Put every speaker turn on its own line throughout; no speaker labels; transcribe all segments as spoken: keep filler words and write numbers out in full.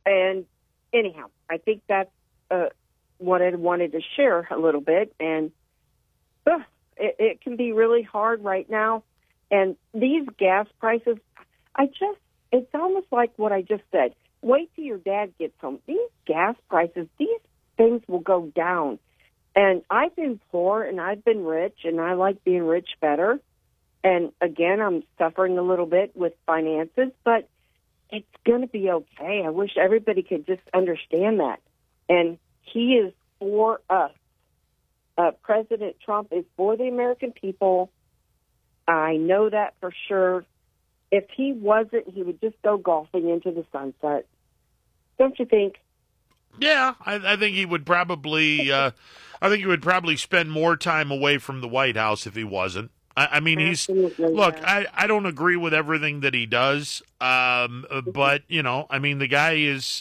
And anyhow, I think that's uh, what I wanted to share a little bit. And uh, it, it can be really hard right now. And these gas prices, I just, it's almost like what I just said. Wait till your dad gets home. These gas prices, these things will go down. And I've been poor and I've been rich, and I like being rich better. And again, I'm suffering a little bit with finances, but it's going to be okay. I wish everybody could just understand that. And he is for us. Uh, President Trump is for the American people. I know that for sure. If he wasn't, he would just go golfing into the sunset. Don't you think?
Yeah, I, I think he would probably. Uh, I think he would probably spend more time away from the White House if he wasn't. I, I mean, he's
Absolutely,
look.
yeah.
I, I don't agree with everything that he does, um, but you know, I mean, the guy is.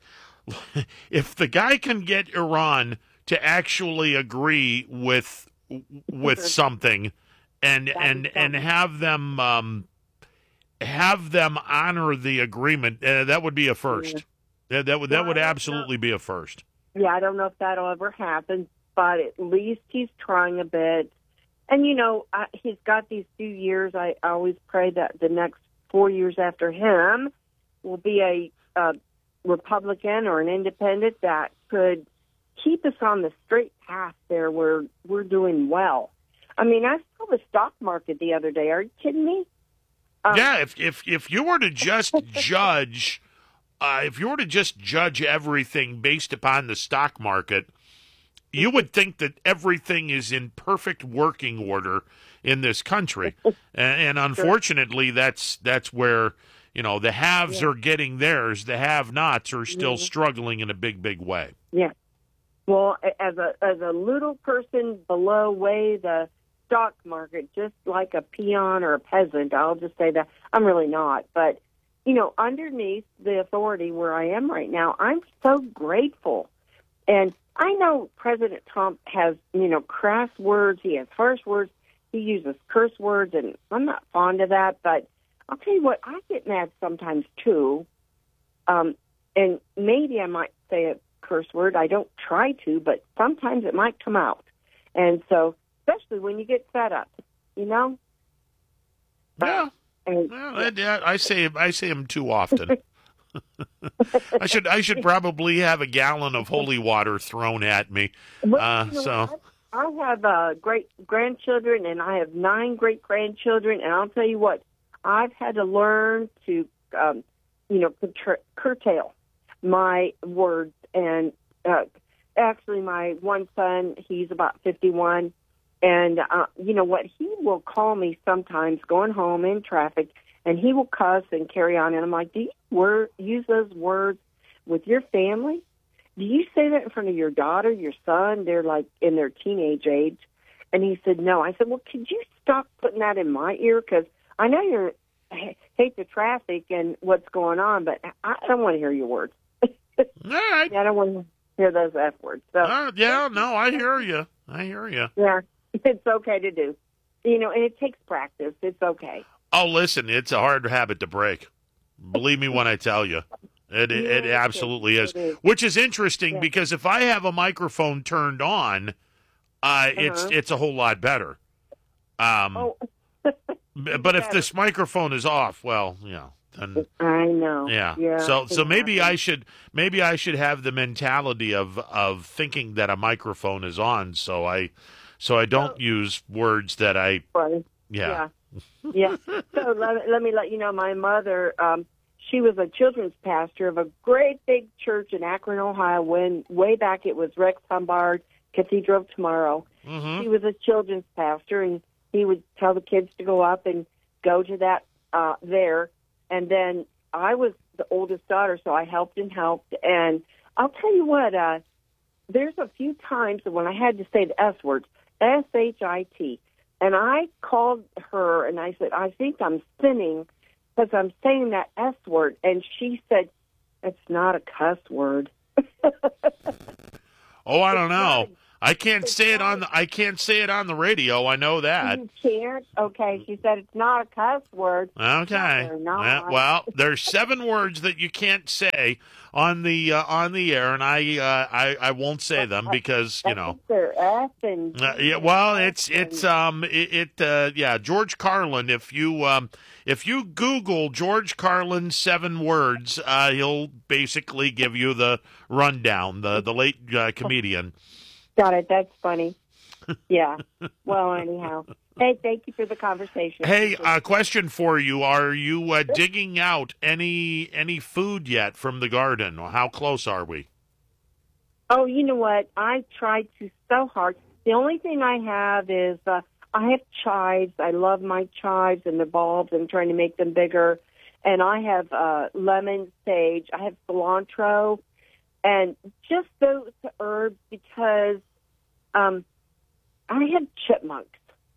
If the guy can get Iran to actually agree with with something, and and and have them um, have them honor the agreement, uh, that would be a first.
Yeah.
That, that would that
Well,
would
I don't
absolutely
know.
be a first.
Yeah, I don't know if that'll ever happen, but at least he's trying a bit. And, you know, I, he's got these few years. I, I always pray that the next four years after him will be a, a Republican or an independent that could keep us on the straight path there where we're doing well. I mean, I saw the stock market the other day. Are you kidding me? Um,
Yeah, if if if you were to just judge, uh, if you were to just judge everything based upon the stock market, you would think that everything is in perfect working order in this country, and, and unfortunately, that's that's where you know the haves
Yeah.
are getting theirs, the have-nots are still
Yeah.
struggling in a big, big way.
Yeah. Well, as a as a little person below way the stock market, just like a peon or a peasant, I'll just say that I'm really not. But, you know, underneath the authority where I am right now, I'm so grateful. And I know President Trump has, you know, crass words. He has harsh words. He uses curse words, and I'm not fond of that. But I'll tell you what, I get mad sometimes, too. Um, and maybe I might say a curse word. I don't try to, but sometimes it might come out. And so, especially when you get fed up, you know?
Yeah.
And,
Well, I, yeah, I say I say them too often. I should I should probably have a gallon of holy water thrown at me.
Well,
Uh,
you know,
so
I, I have uh, great grandchildren, and I have nine great grandchildren, and I'll tell you what, I've had to learn to, um, you know, cur- curtail my words. And uh, actually, my one son, he's about fifty-one, and uh, you know what, he will call me sometimes going home in traffic, and he will cuss and carry on, and I'm like, do you word, use those words with your family? Do you say that in front of your daughter, your son? They're like in their teenage age. And he said, no. I said, well, could you stop putting that in my ear? Because I know you hate the traffic and what's going on, but I don't want to hear your words.
all right.
I don't want to hear those F words. So,
Uh, yeah, no, I hear you. I hear you.
yeah, it's okay to do. You know, and it takes practice. It's okay.
Oh, listen, it's a hard habit to break. Believe me when I tell you. It, it, it
Yeah,
absolutely
it
is.
is.
Which is interesting
Yeah.
because if I have a microphone turned on, uh, it's
Uh-huh.
it's a whole lot better. Um,
Oh,
b- but if
better.
this microphone is off, well, you know, then
I know.
yeah.
Yeah.
So so maybe
exactly.
I should maybe I should have the mentality of of thinking that a microphone is on, so I so I don't
So-
use words that I
Funny.
yeah.
Yeah. yeah. So let, let me let you know, my mother, um, she was a children's pastor of a great big church in Akron, Ohio, when way back it was Rex Humbard Cathedral of Tomorrow.
Mhm.
He was a children's pastor, and he would tell the kids to go up and go to that uh, there. And then I was the oldest daughter, so I helped and helped. And I'll tell you what, uh, there's a few times when I had to say the S words, S H I T. And I called her, and I said, I think I'm sinning because I'm saying that S word. And she said, it's not a cuss word.
Oh, I don't know. I can't say it on the I can't say it on the radio. I know that.
You can't? Okay, she said it's not a cuss word.
Okay.
No, not.
Well, well, there's seven words that you can't say on the uh, on the air, and I uh, I I won't say them because you know.
F and
Uh, yeah, well, it's it's um it, it uh, yeah George Carlin. If you um if you Google George Carlin seven words, uh, he'll basically give you the rundown. The the late uh, comedian.
Got it. That's funny. Yeah. Well, anyhow. Hey, thank you for the conversation.
Hey, a uh, question for you: are you uh, digging out any any food yet from the garden? How close are we?
Oh, you know what? I tried to so hard. The only thing I have is uh, I have chives. I love my chives and the bulbs. I'm trying to make them bigger. And I have uh, lemon, sage. I have cilantro. And just those herbs because um, I have chipmunks.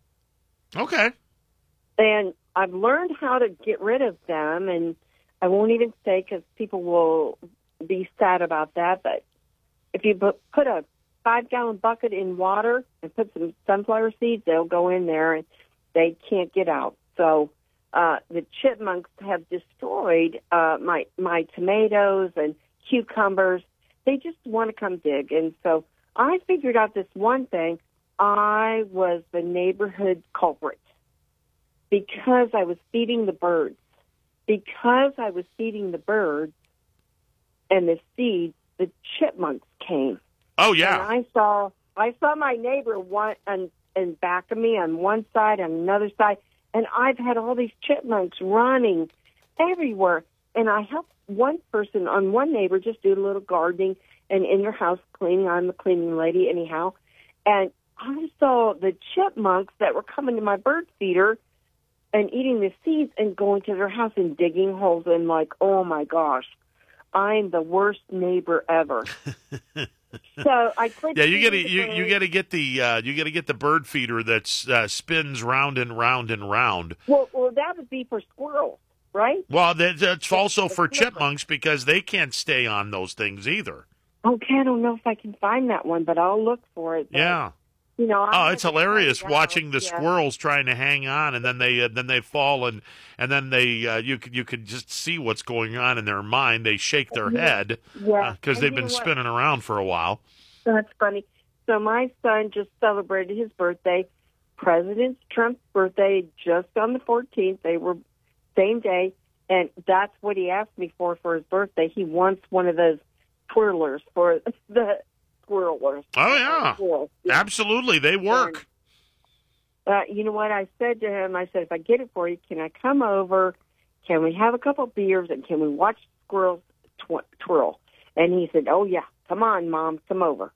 Okay.
And I've learned how to get rid of them. And I won't even say because people will be sad about that. But if you put a five-gallon bucket in water and put some sunflower seeds, they'll go in there and they can't get out. So uh, the chipmunks have destroyed uh, my my tomatoes and cucumbers. They just want to come dig. And so I figured out this one thing. I was the neighborhood culprit because I was feeding the birds. Because I was feeding the birds and the seeds, the chipmunks came.
Oh, yeah.
And I saw I saw my neighbor one and and back of me on one side, on another side, and I've had all these chipmunks running everywhere. And I helped one person on one neighbor just do a little gardening and in their house cleaning. I'm the cleaning lady anyhow. And I saw the chipmunks that were coming to my bird feeder and eating the seeds and going to their house and digging holes and like, oh my gosh, I'm the worst neighbor ever. So I quit.
Yeah, you got to you, you got to get the uh, you got to get the bird feeder that uh, spins round and round and round.
Well, well, that would be for squirrels, right?
Well, that, that's also for chipmunks because they can't stay on those things either.
Okay, I don't know if I can find that one, but I'll look for it. But,
yeah.
You know,
oh, it's hilarious
out.
watching the
yeah.
squirrels trying to hang on, and then they uh, then they fall, and and then they uh, you could you could just see what's going on in their mind. They shake their
yeah.
head because
yeah.
uh, they've been spinning around for a while.
That's funny. So my son just celebrated his birthday, President Trump's birthday, just on the fourteenth. They were same day, and that's what he asked me for for his birthday. He wants one of those twirlers for the. Squirrelers.
Oh, yeah. yeah. Absolutely. They work.
And, uh, you know what? I said to him, I said, if I get it for you, can I come over? Can we have a couple beers and can we watch squirrels tw- twirl? And he said, oh, yeah. Come on, Mom. Come over.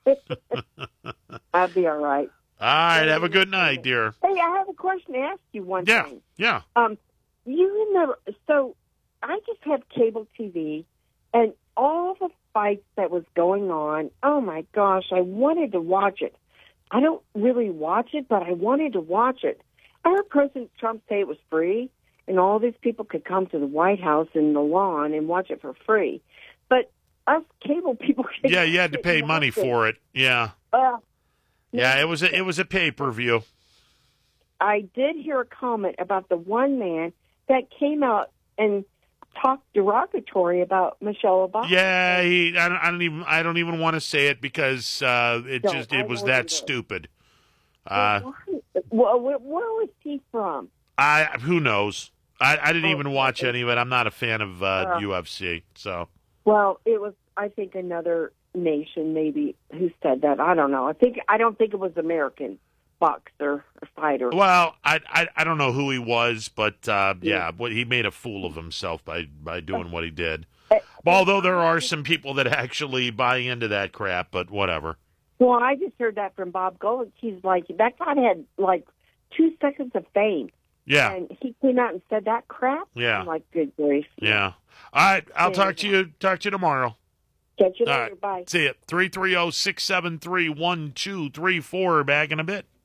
I'll be all right.
All right. Have a good night, dear.
Hey, I have a question to ask you one
yeah.
thing.
Yeah.
Um, you remember, so I just have cable T V and all the fights that was going on, oh my gosh, I wanted to watch it. I don't really watch it, but I wanted to watch it. I heard President Trump say it was free, and all these people could come to the White House and the lawn and watch it for free. But us cable people,
yeah, you had to pay money for it. Yeah,
uh,
yeah, it was a, it was a pay per view.
I did hear a comment about the one man that came out and talked derogatory about Michelle Obama.
Yeah, he, I, don't, I don't even I don't even want to say it because uh, it
Don't,
just it
I
was
won't
that
either.
stupid. Uh,
well, where, where was he from?
I who knows? I, I didn't
Oh,
even watch
okay.
any of it. I'm not a fan of uh,
Uh,
U F C. So
Well, it was I think another nation maybe who said that. I don't know. I think I don't think it was American boxer or fighter.
well, I, I I don't know who he was, but uh, yeah,
Yeah.
what he made a fool of himself by by doing what he did.
Uh,
Although there are some people that actually buy into that crap, but whatever.
Well, I just heard that from Bob Gold. He's like, that guy had like two seconds of fame.
Yeah.
And he came out and said that crap.
Yeah.
I'm like, good grief.
Yeah. All right. I'll
Yeah.
talk to you. Talk to you tomorrow.
Catch you
All
later.
right.
Bye.
See you. three three zero, six seven three, one two three four. Back in a bit.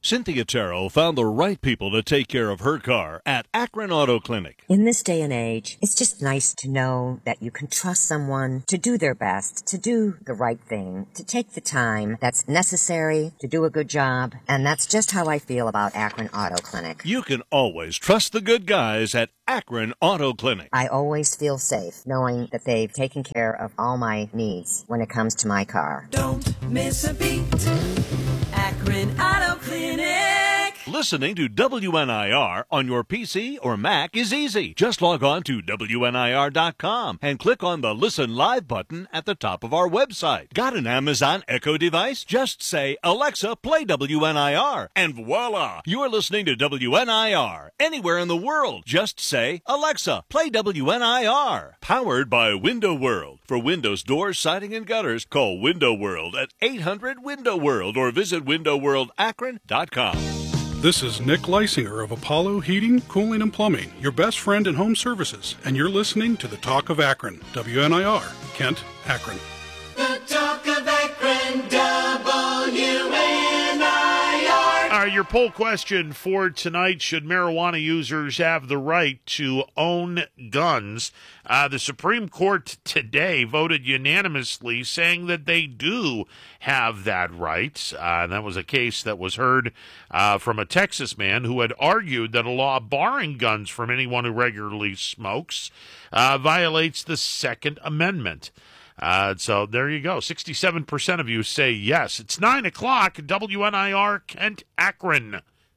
Cynthia Terrell found the right people to take care of her car at Akron Auto Clinic.
In this day and age, it's just nice to know that you can trust someone to do their best, to do the right thing, to take the time that's necessary to do a good job. And that's just how I feel about Akron Auto Clinic.
You can always trust the good guys at Akron Auto Clinic.
I always feel safe knowing that they've taken care of all my needs when it comes to my car.
Don't miss a beat. Akron Auto Clinic.
Listening to W N I R on your P C or Mac is easy. Just log on to W N I R dot com and click on the Listen Live button at the top of our website. Got an Amazon Echo device? Just say, Alexa, play W N I R, and voila! You're listening to W N I R anywhere in the world. Just say, Alexa, play W N I R. Powered by Window World. For windows, doors, siding, and gutters, call Window World at eight hundred window world or visit window world akron dot com.
This is Nick Leisinger of Apollo Heating, Cooling, and Plumbing, your best friend in home services, and you're listening to The Talk of Akron, W N I R, Kent, Akron.
The Talk of Akron, W N I R.
Uh, your poll question for tonight, should marijuana users have the right to own guns? Uh, the Supreme Court today voted unanimously saying that they do have that right. Uh, and that was a case that was heard uh, from a Texas man who had argued that a law barring guns from anyone who regularly smokes uh, violates the Second Amendment. Uh, so there you go. sixty-seven percent of you say yes. It's nine o'clock, W N I R, Kent, Akron.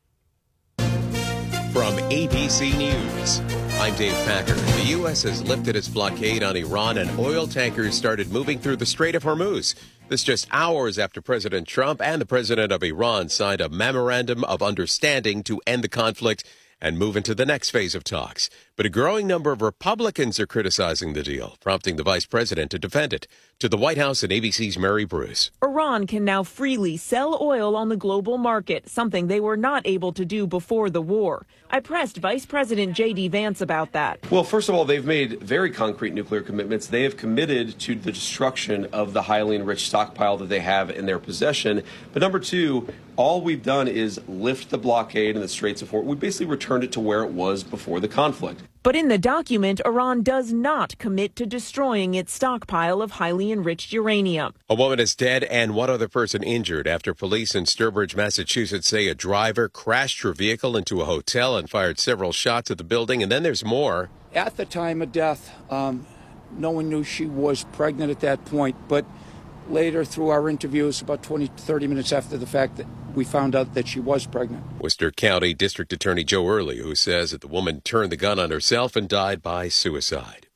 From A B C News, I'm Dave Packer. The U S has lifted its blockade on Iran and oil tankers started moving through the Strait of Hormuz. This just hours after President Trump and the president of Iran signed a memorandum of understanding to end the conflict and move into the next phase of talks. But a growing number of Republicans are criticizing the deal, prompting the vice president to defend it. To the White House and A B C's Mary Bruce.
Iran can now freely sell oil on the global market, something they were not able to do before the war. I pressed Vice President J D Vance about that.
Well, first of all, they've made very concrete nuclear commitments. They have committed to the destruction of the highly enriched stockpile that they have in their possession. But number two, all we've done is lift the blockade in the Straits of Hormuz. We basically returned it to where it was before the conflict.
But in the document, Iran does not commit to destroying its stockpile of highly enriched uranium.
A woman is dead and one other person injured after police in Sturbridge, Massachusetts say a driver crashed her vehicle into a hotel and fired several shots at the building. And then there's more.
At the time of death, um, no one knew she was pregnant at that point. But later, through our interviews, about twenty, thirty minutes after the fact, that we found out that she was pregnant.
Worcester County District Attorney Joe Early, who says that the woman turned the gun on herself and died by suicide.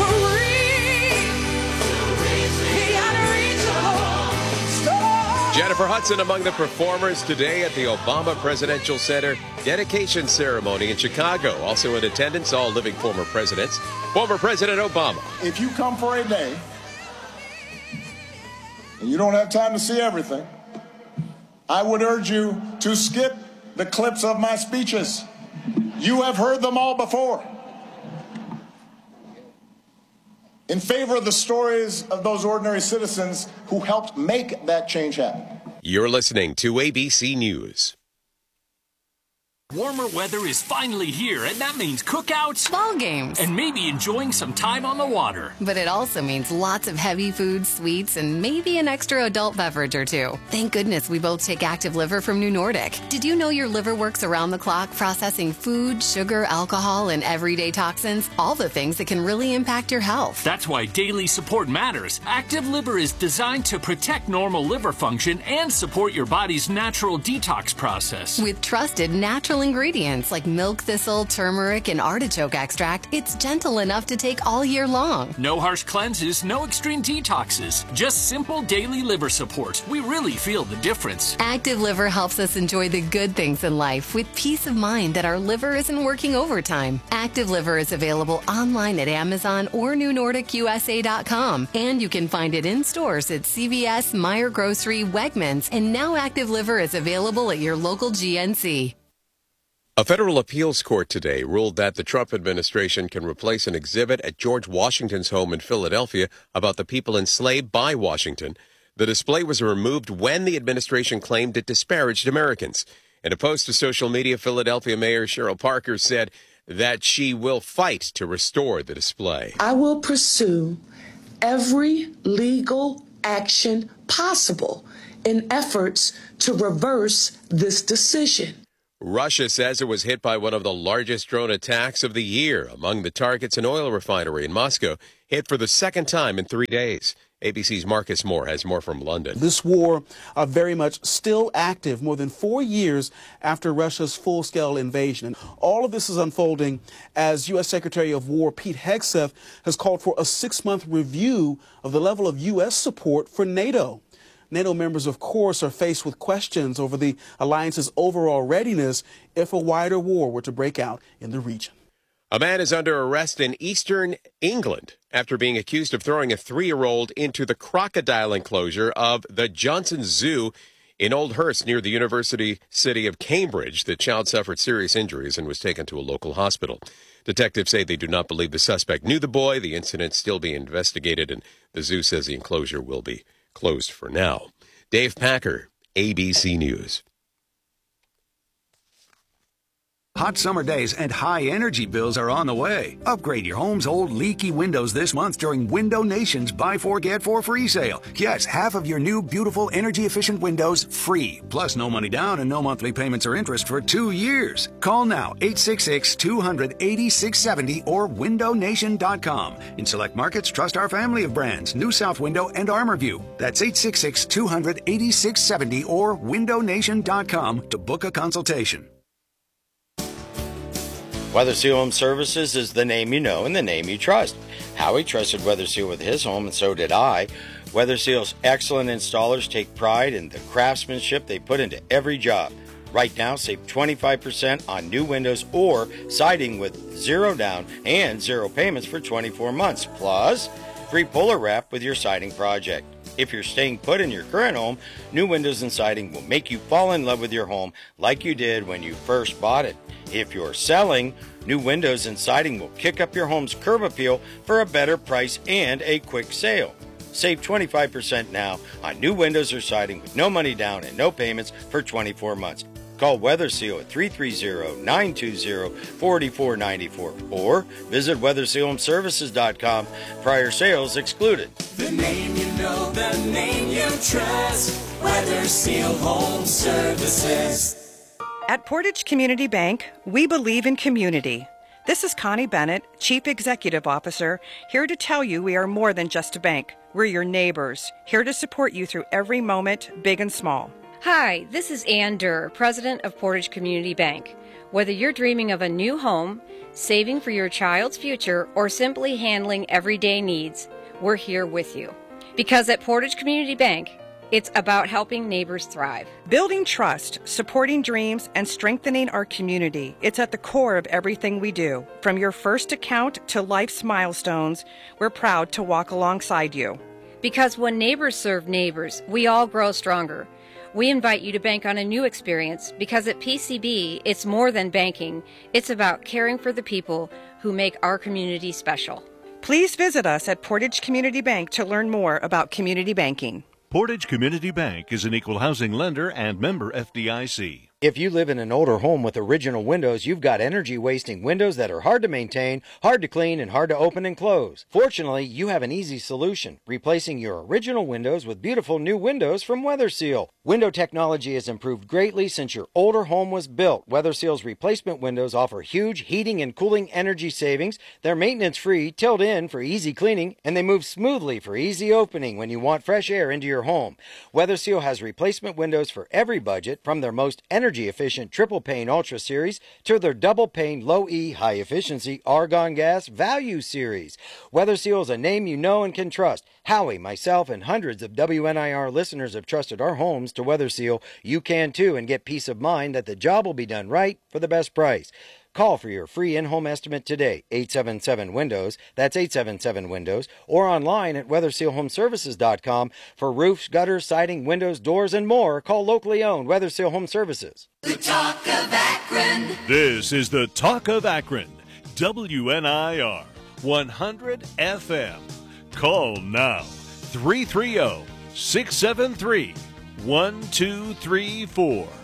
Jennifer Hudson among the performers today at the Obama Presidential Center dedication ceremony in Chicago. Also in attendance, all living former presidents. Former President Obama.
If you come for a day and you don't have time to see everything, I would urge you to skip the clips of my speeches. You have heard them all before. In favor of the stories of those ordinary citizens who helped make that change happen.
You're listening to A B C News.
Warmer weather is finally here, and that means cookouts,
ball games,
and maybe enjoying some time on the water.
But it also means lots of heavy foods, sweets, and maybe an extra adult beverage or two. Thank goodness we both take Active Liver from New Nordic. Did you know your liver works around the clock processing food, sugar, alcohol, and everyday toxins? All the things that can really impact your health.
That's why daily support matters. Active Liver is designed to protect normal liver function and support your body's natural detox process.
With trusted natural ingredients like milk thistle, turmeric, and artichoke extract, it's gentle enough to take all year long.
No harsh cleanses, no extreme detoxes, just simple daily liver support. We really feel the difference.
Active Liver helps us enjoy the good things in life with peace of mind that our liver isn't working overtime. Active Liver is available online at Amazon or new nordic U S A dot com, and you can find it in stores at C V S, Meijer Grocery, Wegmans, and now Active Liver is available at your local G N C.
A federal appeals court today ruled that the Trump administration can replace an exhibit at George Washington's home in Philadelphia about the people enslaved by Washington. The display was removed when the administration claimed it disparaged Americans. In a post to social media, Philadelphia Mayor Cheryl Parker said that she will fight to restore the display.
I will pursue every legal action possible in efforts to reverse this decision.
Russia says it was hit by one of the largest drone attacks of the year. Among the targets, an oil refinery in Moscow hit for the second time in three days. A B C's Marcus Moore has more from London.
This war uh, very much still active more than four years after Russia's full-scale invasion. And all of this is unfolding as U S Secretary of War Pete Hegseth has called for a six-month review of the level of U S support for NATO. NATO members, of course, are faced with questions over the alliance's overall readiness if a wider war were to break out in the region.
A man is under arrest in eastern England after being accused of throwing a three-year-old into the crocodile enclosure of the Johnson Zoo in Old Hurst near the University city of Cambridge. The child suffered serious injuries and was taken to a local hospital. Detectives say they do not believe the suspect knew the boy. The incident is still being investigated, and the zoo says the enclosure will be closed for now. Dave Packer, A B C News.
Hot summer days and high energy bills are on the way. Upgrade your home's old leaky windows this month during Window Nation's Buy Four Get Four free sale. Yes, half of your new beautiful energy efficient windows free. Plus no money down and no monthly payments or interest for two years. Call now eight six six, two hundred, eighty-six seventy or window nation dot com. In select markets, trust our family of brands, New South Window and ArmorView. That's eight six six, two hundred, eighty-six seventy or window nation dot com to book a consultation.
Weather Seal Home Services is the name you know and the name you trust. Howie trusted Weather Seal with his home, and so did I. Weather Seal's excellent installers take pride in the craftsmanship they put into every job. Right now, save twenty-five percent on new windows or siding with zero down and zero payments for twenty-four months. Plus, free Puller Wrap with your siding project. If you're staying put in your current home, new windows and siding will make you fall in love with your home like you did when you first bought it. If you're selling, new windows and siding will kick up your home's curb appeal for a better price and a quick sale. Save twenty-five percent now on new windows or siding with no money down and no payments for twenty-four months. Call Weather Seal at three three zero, nine two zero, four four nine four or visit weather seal home services dot com. Prior sales excluded.
The name you know, the name you trust. Weather Seal Home Services.
At Portage Community Bank, we believe in community. This is Connie Bennett, Chief Executive Officer, here to tell you we are more than just a bank. We're your neighbors, here to support you through every moment, big and small.
Hi, this is Ann Durr, President of Portage Community Bank. Whether you're dreaming of a new home, saving for your child's future, or simply handling everyday needs, we're here with you. Because at Portage Community Bank, it's about helping neighbors thrive.
Building trust, supporting dreams, and strengthening our community. It's at the core of everything we do. From your first account to life's milestones, we're proud to walk alongside you.
Because when neighbors serve neighbors, we all grow stronger. We invite you to bank on a new experience because at P C B, it's more than banking. It's about caring for the people who make our community special.
Please visit us at Portage Community Bank to learn more about community banking.
Portage Community Bank is an equal housing lender and member F D I C.
If you live in an older home with original windows, you've got energy-wasting windows that are hard to maintain, hard to clean, and hard to open and close. Fortunately, you have an easy solution, replacing your original windows with beautiful new windows from Weather Seal. Window technology has improved greatly since your older home was built. Weather Seal's replacement windows offer huge heating and cooling energy savings. They're maintenance-free, tilled in for easy cleaning, and they move smoothly for easy opening when you want fresh air into your home. Weather Seal has replacement windows for every budget, from their most energy efficient triple pane Ultra series to their double pane low E high efficiency argon gas value series. Weather Seal is a name you know and can trust. Howie, myself, and hundreds of W N I R listeners have trusted our homes to Weather Seal. You can too, and get peace of mind that the job will be done right for the best price. Call for your free in-home estimate today, eight seven seven windows, that's eight seven seven windows, or online at weather seal home services dot com for roofs, gutters, siding, windows, doors, and more. Call locally owned Weather Seal Home Services.
The Talk of Akron.
This is the Talk of Akron, W N I R, one hundred F M. Call now, three three zero, six seven three, one two three four.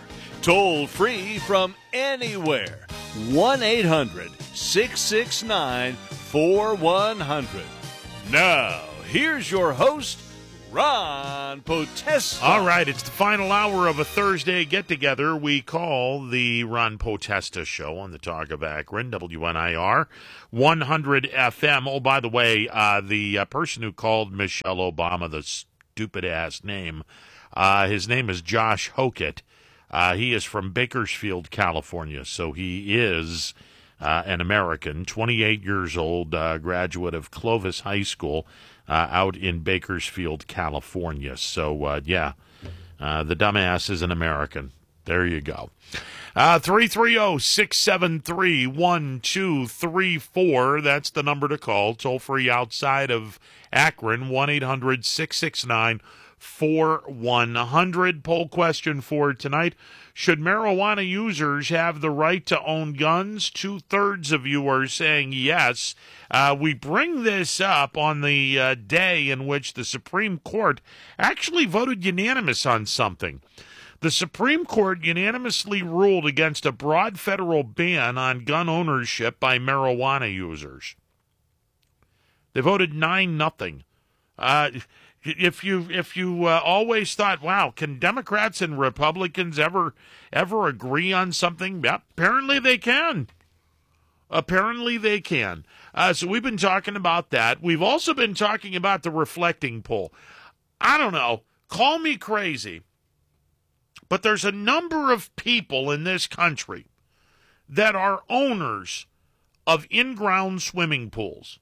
Toll free from anywhere. one eight hundred six six nine four one zero zero. Now, here's your host, Ron Potesta.
All right, it's the final hour of a Thursday get-together we call the Ron Potesta Show on the Talk of Akron, W N I R, one hundred F M. Oh, by the way, uh, the uh, person who called Michelle Obama the stupid-ass name, uh, his name is Josh Hokett. Uh, he is from Bakersfield, California, so he is uh, an American, twenty-eight years old, uh, graduate of Clovis High School, Uh, out in Bakersfield, California. So, uh, yeah, uh, the dumbass is an American. There you go. Uh, three three zero, six seven three, one two three four. That's the number to call. Toll free outside of Akron, one eight hundred six six nine four one zero zero. Poll question for tonight. Should marijuana users have the right to own guns? Two-thirds of you are saying yes. Uh, we bring this up on the uh, day in which the Supreme Court actually voted unanimous on something. The Supreme Court unanimously ruled against a broad federal ban on gun ownership by marijuana users. They voted nine nothing. Uh, If you if you uh, always thought, wow, can Democrats and Republicans ever ever agree on something? Yeah, apparently they can. Apparently they can. Uh, so we've been talking about that. We've also been talking about the reflecting poll. I don't know. Call me crazy. But there's a number of people in this country that are owners of in-ground swimming pools.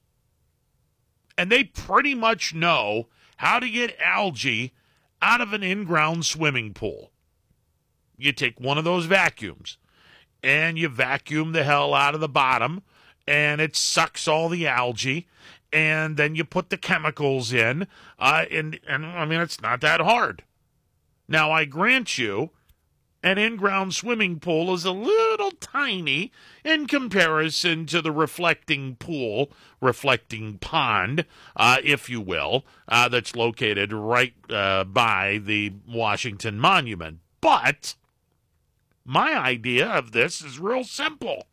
And they pretty much know how to get algae out of an in-ground swimming pool. You take one of those vacuums, and you vacuum the hell out of the bottom, and it sucks all the algae, and then you put the chemicals in, uh, and, and, I mean, it's not that hard. Now, I grant you, an in-ground swimming pool is a little tiny in comparison to the reflecting pool, reflecting pond, uh, if you will, uh, that's located right uh, by the Washington Monument. But my idea of this is real simple.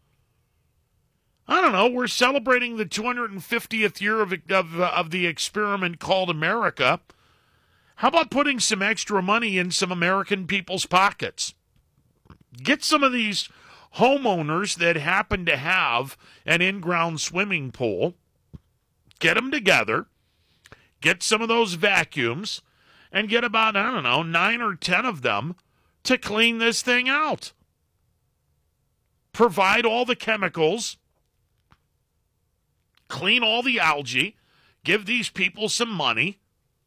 I don't know, we're celebrating the two hundred fiftieth year of, of, of the experiment called America. How about putting some extra money in some American people's pockets? Get some of these homeowners that happen to have an in-ground swimming pool, get them together, get some of those vacuums, and get about, I don't know, nine or ten of them to clean this thing out. Provide all the chemicals, clean all the algae, give these people some money,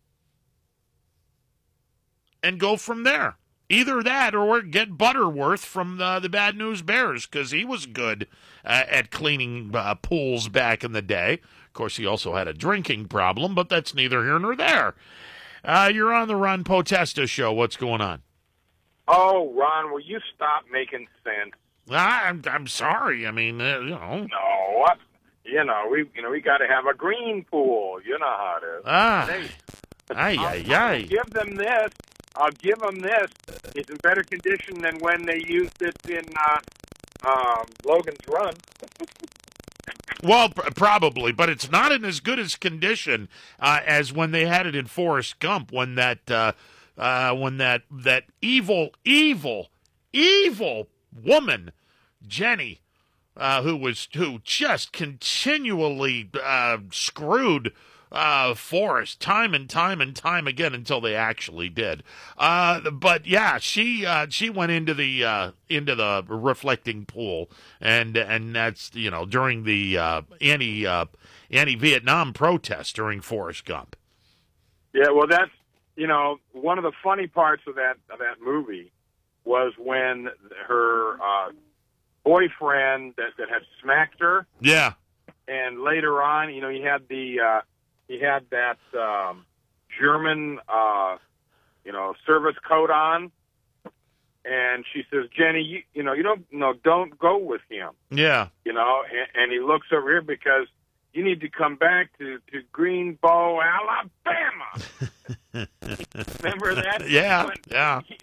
and go from there. Either that or get Butterworth from the, the Bad News Bears, because he was good uh, at cleaning uh, pools back in the day. Of course, he also had a drinking problem, but that's neither here nor there. Uh, you're on the Ron Potesta Show. What's going on?
Oh, Ron, will you stop making sense?
I'm I'm sorry. I mean, uh, you know.
No, what? You know, we you know we got to have a green pool. You know how it is.
Ah,
hey,
ay,
I'll,
ay,
I'll
ay.
give them this. I'll give them this. It's in better condition than when they used it in uh, um, Logan's Run.
Well, pr- probably, but it's not in as good as condition uh, as when they had it in Forrest Gump. When that, uh, uh, when that that evil, evil, evil woman, Jenny, uh, who was who just continually uh, screwed uh, Forrest time and time and time again until they actually did. Uh, but yeah, she uh, she went into the uh, into the reflecting pool, and and that's you know during the uh, anti uh, anti Vietnam protests during Forrest Gump.
Yeah, well, that's you know one of the funny parts of that of that movie was when her uh, boyfriend that, that had smacked her.
Yeah.
And later on, you know, he had the uh, he had that um, German, uh, you know, service coat on, and she says, "Jenny, you, you know, you don't, no, don't go with him."
Yeah.
You know, and, and he looks over here because you need to come back to to Greenbow, Alabama. Remember that?
Yeah,
when
yeah.
He, he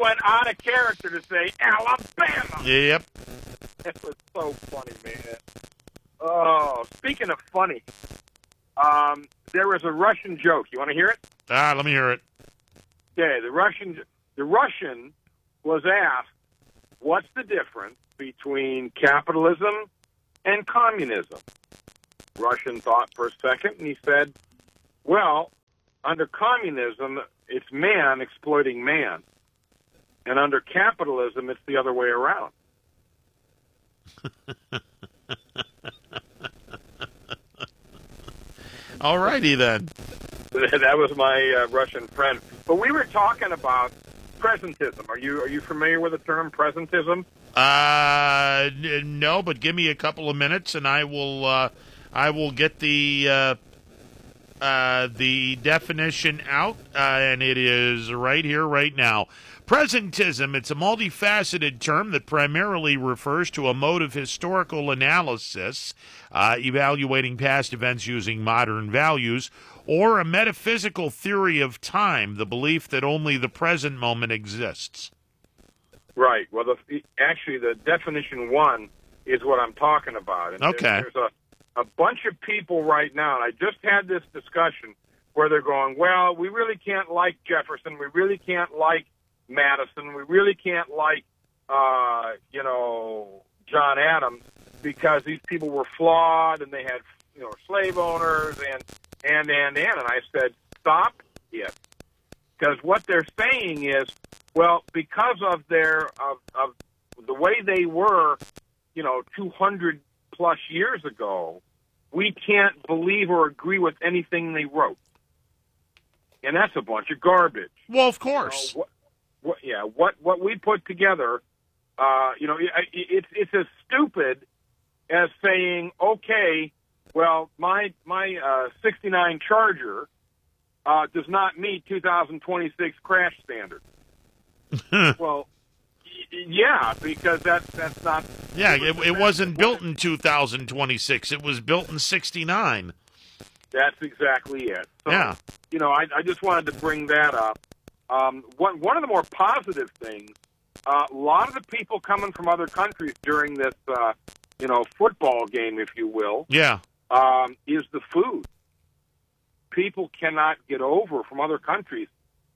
went out of character to say Alabama.
Yep.
That was so funny, man. Oh, speaking of funny, um, there was a Russian joke. You want to hear it?
Ah, let me hear it.
Okay, the Russian, the Russian was asked, what's the difference between capitalism and communism? Russian thought for a second, and he said, well, under communism, it's man exploiting man. And under capitalism, it's the other way around.
All righty then.
That was my uh, Russian friend. But we were talking about presentism. Are you are you familiar with the term presentism?
Uh, n- no, but give me a couple of minutes, and I will uh, I will get the uh, uh, the definition out, uh, and it is right here, right now. Presentism, it's a multifaceted term that primarily refers to a mode of historical analysis, uh, evaluating past events using modern values, or a metaphysical theory of time, the belief that only the present moment exists.
Right. Well, the, actually, the definition one is what I'm talking about. And
Okay.
There's a, a bunch of people right now, and I just had this discussion where they're going, well, we really can't like Jefferson. We really can't like Madison. We really can't like, uh, you know, John Adams because these people were flawed and they had, you know, slave owners and, and, and, and. And I said, stop it. Because what they're saying is, well, because of their, of, of the way they were, you know, two hundred plus years ago, we can't believe or agree with anything they wrote. And that's a bunch of garbage.
Well, of course.
You know, what, what, yeah, what what we put together, uh, you know, it, it's it's as stupid as saying, okay, well, my my uh, sixty-nine Charger uh, does not meet two thousand twenty-six crash standards. Well, y- yeah, because that's that's not.
Yeah, it, it wasn't built in two thousand twenty-six. It was built in sixty-nine.
That's exactly it. So,
Yeah.
You know, I, I just wanted to bring that up. Um, one, one of the more positive things, uh, a lot of the people coming from other countries during this, uh, you know, football game, if you will,
Yeah.
um, is the food. People cannot get over from other countries.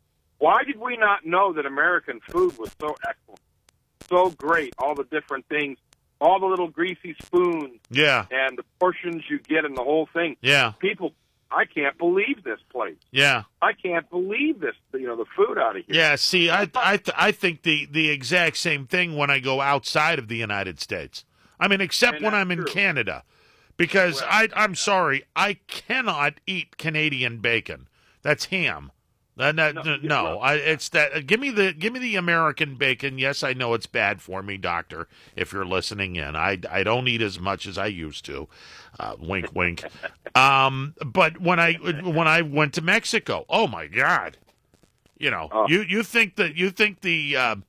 Why did we not know that American food was so excellent, so great, all the different things, all the little greasy spoons,
Yeah.
and the portions you get and the whole thing?
Yeah.
People, I can't believe this place.
Yeah.
I can't believe this, you know, the food out of here.
Yeah, see, I I th- I think the, the exact same thing when I go outside of the United States. I mean, except
And
when
that's
I'm in
true.
Canada, because
Well,
I I'm sorry, I cannot eat Canadian bacon. That's ham. Uh, no, no,
No,
no,
well-
I, it's that. Uh, give me the give me the American bacon. Yes, I know it's bad for me, doctor. If you're listening in, I, I don't eat as much as I used to. Uh, wink, wink. Um, but when I when I went to Mexico, oh my God, you know,
Oh.
you you think that you think the uh,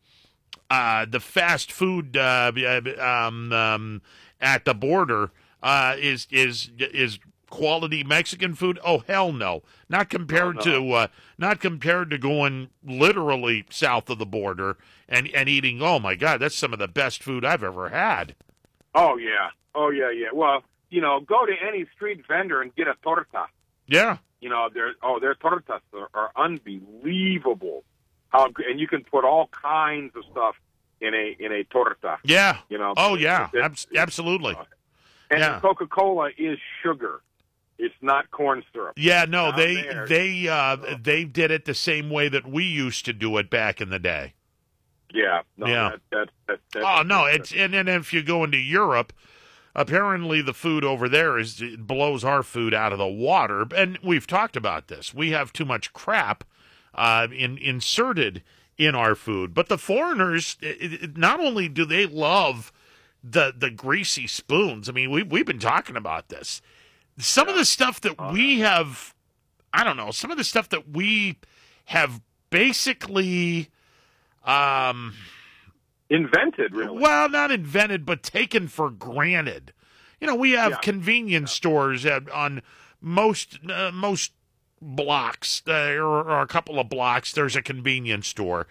uh, the fast food uh, um, um, at the border uh, is is is quality Mexican food? Oh hell no! Not compared
Oh, no.
to uh, not compared to going literally south of the border and and eating. Oh my God, that's some of the best food I've ever had.
Oh, yeah. Oh, yeah, yeah. Well, you know, go to any street vendor and get a torta.
Yeah,
You know, their oh, their tortas are, are unbelievable. How gr- and you can put all kinds of stuff in a in a torta.
yeah.
You know.
Oh yeah,
It-
Abs- absolutely.
And
Yeah.
Coca-Cola is sugar. It's not corn syrup.
Yeah, no,
Down
they
there.
they uh, they did it the same way that we used to do it back in the day.
Yeah. No,
Yeah.
That, that, that, that,
Oh no, it's and then if you go into Europe, apparently the food over there is it blows our food out of the water. And we've talked about this. We have too much crap uh, in, inserted in our food. But the foreigners, it, it, not only do they love the the greasy spoons. I mean, we we've been talking about this. Some of the stuff that we have, I don't know. Some of the stuff that we have basically. Um,
invented, really.
Well, not invented, but taken for granted. You know, we have
Yeah.
convenience stores at, on most uh, most blocks, uh, or, or a couple of blocks. There's a convenience store.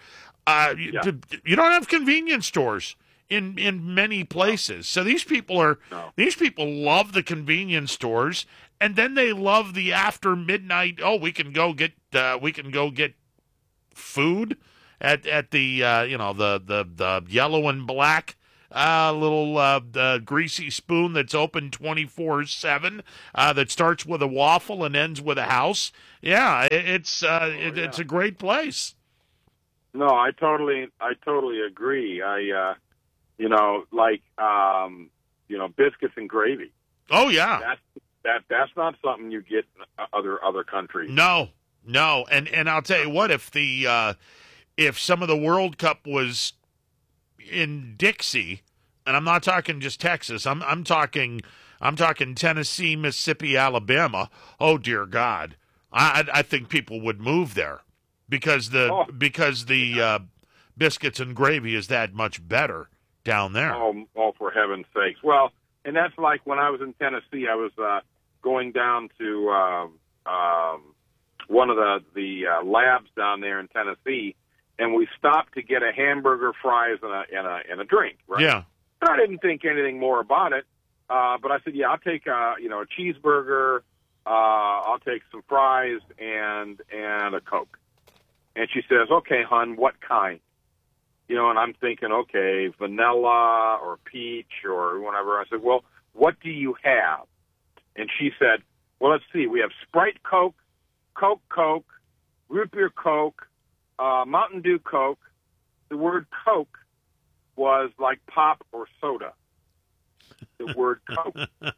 Uh, you,
Yeah.
you don't have convenience stores in in many places. So these people are
No.
these people love the convenience stores, and then they love the after midnight. Oh, we can go get uh, we can go get food at at the uh, you know the the the yellow and black uh, little uh, the greasy spoon that's open twenty-four seven uh, that starts with a waffle and ends with a house. Yeah, it, it's uh,
Oh,
it,
yeah.
it's a great place.
No, I totally, I totally agree. I, uh, you know, like, um, you know, biscuits and gravy.
Oh yeah,
That's that. That's not something you get in other other countries.
no, no, and and I'll tell you what, if the uh, if some of the World Cup was in Dixie, and I'm not talking just Texas, I'm I'm talking I'm talking Tennessee, Mississippi, Alabama. Oh dear God, I I think people would move there because the
Oh.
because the uh, biscuits and gravy is that much better down there.
Oh, oh, for heaven's sakes! Well, and that's like when I was in Tennessee. I was uh, going down to um, um, one of the the uh, labs down there in Tennessee, and we stopped to get a hamburger, fries, and a and a, and a drink. Right?
Yeah.
I didn't think anything more about it, uh, but I said, "Yeah, I'll take a you know a cheeseburger. Uh, I'll take some fries and and a Coke." And she says, "Okay, hon, what kind?" You know, and I'm thinking, okay, vanilla or peach or whatever. I said, well, what do you have? And she said, well, let's see. We have Sprite Coke, Coke Coke, Root Beer Coke, uh, Mountain Dew Coke. The word Coke was like pop or soda. The word Coke.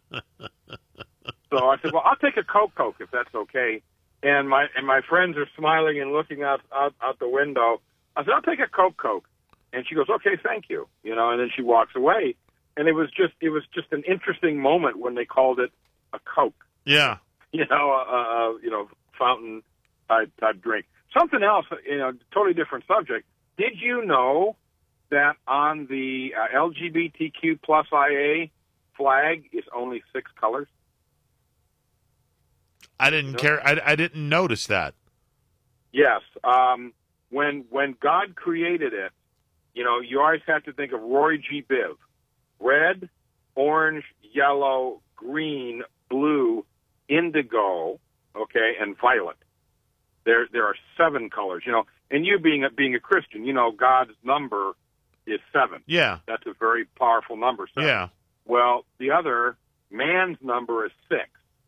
So I said, well, I'll take a Coke Coke if that's okay. And my and my friends are smiling and looking out out, out the window. I said, I'll take a Coke Coke. And she goes, okay, thank you. You know, and then she walks away. And it was just it was just an interesting moment when they called it a Coke.
Yeah.
You know, a, a, a you know fountain type type drink. Something else, you know, totally different subject. Did you know that on the uh, L G B T Q plus I A flag is only six colors?
I didn't
No.
care. I, I didn't notice that.
Yes. Um, when when God created it, you know, you always have to think of Roy G. Biv. Red, orange, yellow, green, blue, indigo, okay, and violet. There there are seven colors, you know. And you being a, being a Christian, you know, God's number is seven.
Yeah.
That's a very powerful number, seven.
Yeah.
Well, the other, man's number is six,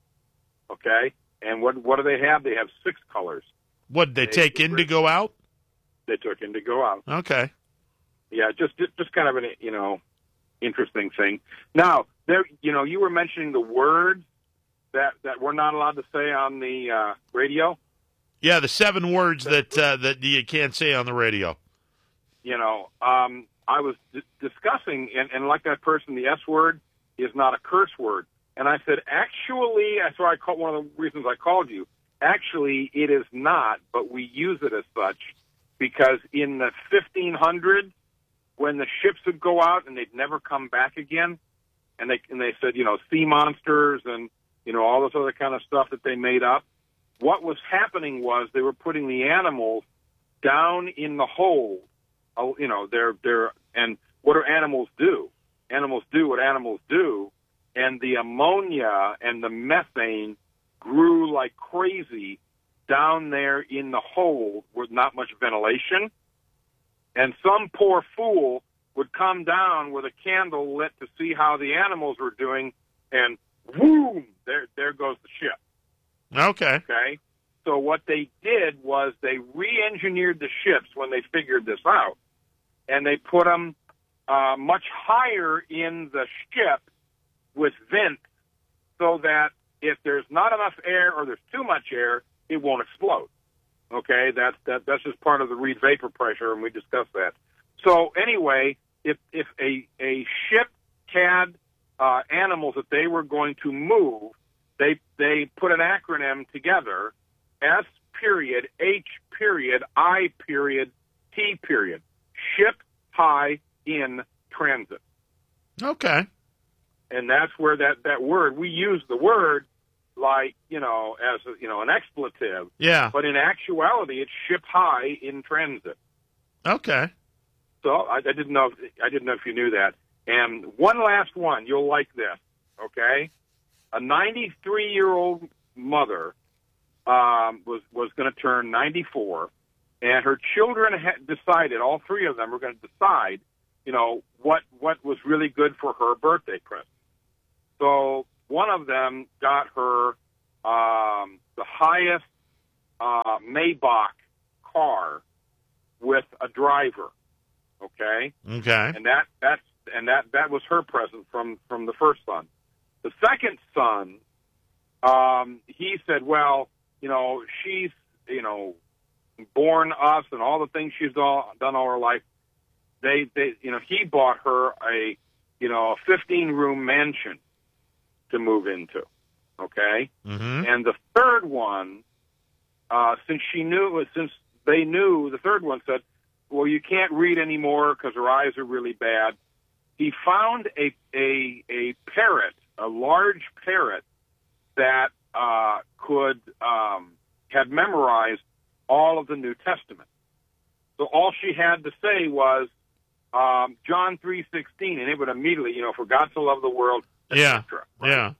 okay? And what what do they have? They have six colors.
What, they
They-
take indigo out?
They took indigo out.
Okay.
Yeah, just just just kind of an you know interesting thing. Now there, you know, you were mentioning the words that that we're not allowed to say on the uh, radio.
Yeah, the seven words that uh, that you can't say on the radio.
You know, um, I was d- discussing, and, and like that person, the S word is not a curse word. And I said, actually, that's why I called one of the reasons I called you. Actually, it is not, but we use it as such because in the fifteen hundreds, when the ships would go out and they'd never come back again, and they and they said, you know, sea monsters and you know all this other kind of stuff that they made up. What was happening was they were putting the animals down in the hold. Oh, you know, they're they're and what do animals do? Animals do what animals do, and the ammonia and the methane grew like crazy down there in the hold with not much ventilation. And some poor fool would come down with a candle lit to see how the animals were doing, and boom, there there goes the ship.
Okay.
Okay? So what they did was they re-engineered the ships when they figured this out, and they put them uh, much higher in the ship with vents so that if there's not enough air or there's too much air, it won't explode. Okay? That's, that, that's just part of the Reed vapor pressure, and we discussed that. So anyway, if, if a, a ship had uh, animals that they were going to move, They they put an acronym together, S period, H period, I period, T period. Ship high in transit.
Okay.
And that's where that, that word, we use the word like, you know, as, a, you know, an expletive.
Yeah.
But in actuality, it's ship high in transit.
Okay.
So I, I didn't know. If, I didn't know if you knew that. And one last one. You'll like this. Okay. A ninety-three-year-old mother um, was was going to turn ninety-four, and her children had decided. All three of them were going to decide. You know what what was really good for her birthday present. So one of them got her um, the highest uh, Maybach car with a driver. Okay.
Okay.
And that that's and that that was her present from from the first son. The second son, um, he said, "Well, you know, she's you know born us and all the things she's all, done all her life. They they you know he bought her a you know a fifteen room mansion to move into." Okay.
Mm-hmm.
And the third one, uh, since she knew since they knew, the third one said, "Well, you can't read anymore because her eyes are really bad." He found a a a parrot, a large parrot that uh, could um, had memorized all of the New Testament. So all she had to say was um, John three sixteen, and it would immediately, you know, for God so loved the world, et
Yeah.
cetera, right?
Yeah.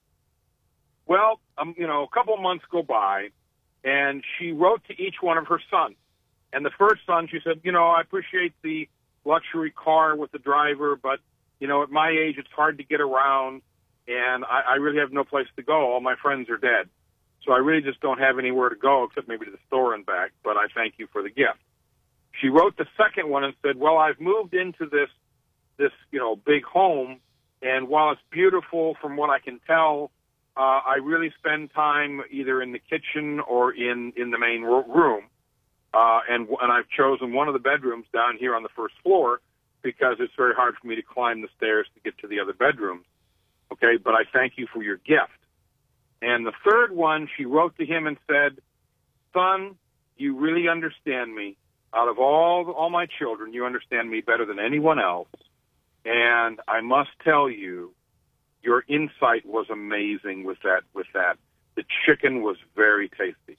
Well, um, you know, a couple of months go by, and she wrote to each one of her sons. And the first son, she said, you know, I appreciate the luxury car with the driver, but, you know, at my age, it's hard to get around, and I, I really have no place to go. All my friends are dead. So I really just don't have anywhere to go except maybe to the store and back, but I thank you for the gift. She wrote the second one and said, well, I've moved into this, this you know, big home, and while it's beautiful from what I can tell, uh, I really spend time either in the kitchen or in, in the main ro- room. Uh, and, and I've chosen one of the bedrooms down here on the first floor because it's very hard for me to climb the stairs to get to the other bedrooms. Okay, but I thank you for your gift. And the third one, she wrote to him and said, son, you really understand me. Out of all all my children, you understand me better than anyone else. And I must tell you, your insight was amazing with that. With that, the chicken was very tasty.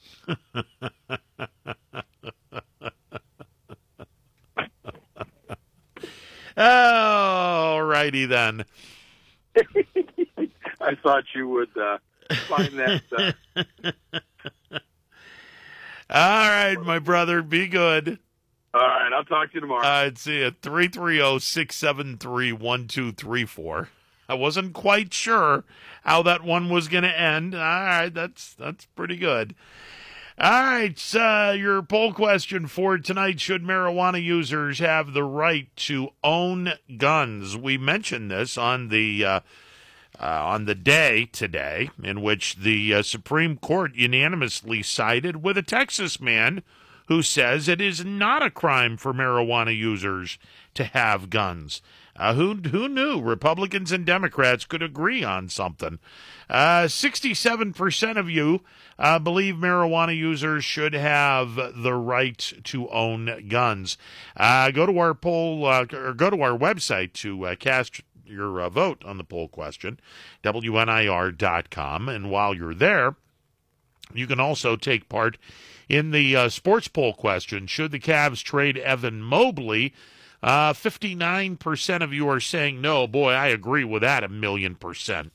All righty then.
I thought you would uh, find that. Uh...
All right, my brother, be good.
All right, I'll talk to you tomorrow.
I'd see you. three three zero, six seven three, one two three four. I wasn't quite sure how that one was going to end. All right, that's that's pretty good. All right, uh, your poll question for tonight: should marijuana users have the right to own guns? We mentioned this on the uh, uh, on the day today, in which the uh, Supreme Court unanimously sided with a Texas man who says it is not a crime for marijuana users to have guns. Uh, who who knew Republicans and Democrats could agree on something? Uh, sixty-seven percent of you uh, believe marijuana users should have the right to own guns. Uh, go to our poll, uh, or go to our website to uh, cast your uh, vote on the poll question, W N I R dot com. And while you're there, you can also take part in the uh, sports poll question. Should the Cavs trade Evan Mobley? Uh, fifty-nine percent of you are saying no. Boy, I agree with that a million percent.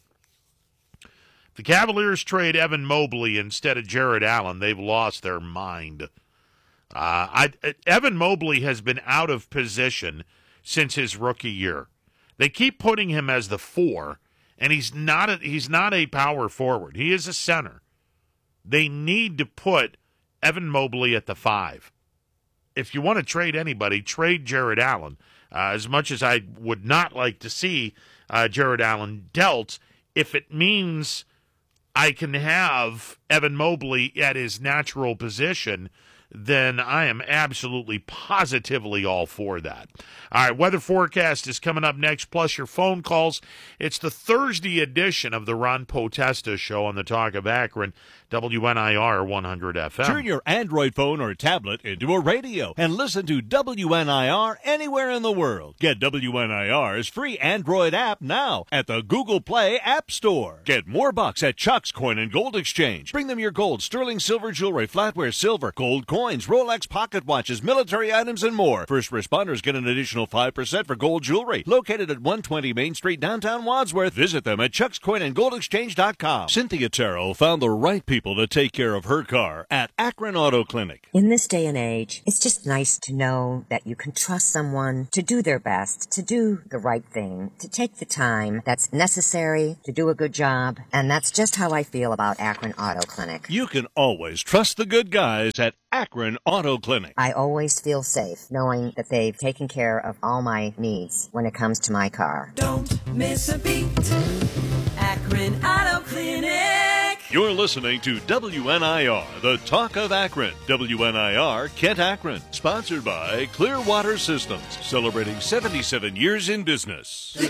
If the Cavaliers trade Evan Mobley instead of Jared Allen, they've lost their mind. Uh, I, Evan Mobley has been out of position since his rookie year. They keep putting him as the four, and he's not a, he's not a power forward. He is a center. They need to put Evan Mobley at the five. If you want to trade anybody, trade Jared Allen. Uh, as much as I would not like to see uh, Jared Allen dealt, if it means I can have Evan Mobley at his natural position, then I am absolutely positively all for that. All right, weather forecast is coming up next, plus your phone calls. It's the Thursday edition of the Ron Potesta Show on the Talk of Akron, W N I R one hundred F M.
Turn your Android phone or tablet into a radio and listen to W N I R anywhere in the world. Get W N I R's free Android app now at the Google Play App Store. Get more bucks at Chuck's Coin and Gold Exchange. Bring them your gold, sterling silver jewelry, flatware silver, gold coin, coins, Rolex pocket watches, military items, and more. First responders get an additional five percent for gold jewelry. Located at one twenty Main Street, downtown Wadsworth. Visit them at chucks coin and gold exchange dot com. Cynthia Terrell found the right people to take care of her car at Akron Auto Clinic.
In this day and age, it's just nice to know that you can trust someone to do their best, to do the right thing, to take the time that's necessary to do a good job. And that's just how I feel about Akron Auto Clinic.
You can always trust the good guys at Akron Auto Clinic.
I always feel safe knowing that they've taken care of all my needs when it comes to my car.
Don't miss a beat. Akron Auto Clinic.
You're listening to W N I R, the Talk of Akron. W N I R Kent Akron, sponsored by Clearwater Systems, celebrating seventy-seven years in business.
The